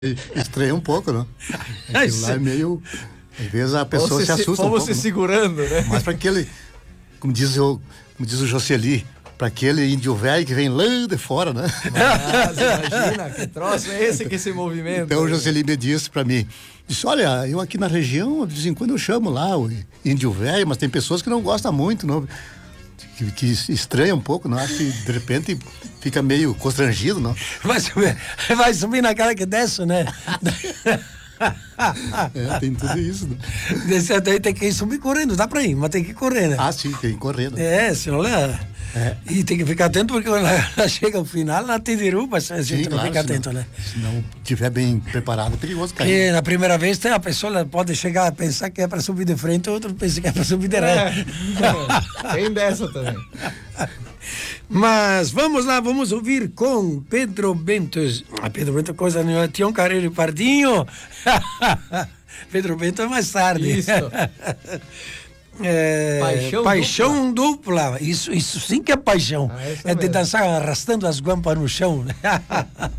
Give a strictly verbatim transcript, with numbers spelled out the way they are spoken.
Estranha um pouco, não? Aquilo lá é meio... Às vezes a pessoa você se assusta um pouco. se segurando, né? Mas para aquele, como diz o, como diz o Jocely, para aquele índio velho que vem lá de fora, né? Mas imagina, que troço é esse que esse movimento? Então o Jocely me disse para mim, disse, olha, eu aqui na região, de vez em quando eu chamo lá o índio velho, mas tem pessoas que não gostam muito, não, que, que estranha um pouco, não? Acho que de repente fica meio constrangido, não? Vai subir, vai subir naquela que desce, né? É, tem tudo isso, né? Descer daí tem que ir subir correndo, dá pra ir, mas tem que correr, né? Ah, sim, tem que correr, né? É, senão ela... É. E tem que ficar atento porque quando ela chega ao final, ela te derruba se a gente Sim, não claro, fica senão, atento, né? Se não estiver bem preparado, é perigoso cair. E na primeira vez tem a pessoa ela pode chegar a pensar que é para subir de frente, outro pensa que é para subir de ré. É, tem dessa também. Mas vamos lá, vamos ouvir com Pedro Bento. Ah, Pedro Bento, coisa nenhuma. Tião Carreiro e Pardinho. Pedro Bento é mais tarde. Isso. É, paixão, paixão dupla. dupla. Isso, isso sim que é paixão. Ah, é de mesmo. dançar arrastando as guampas no chão.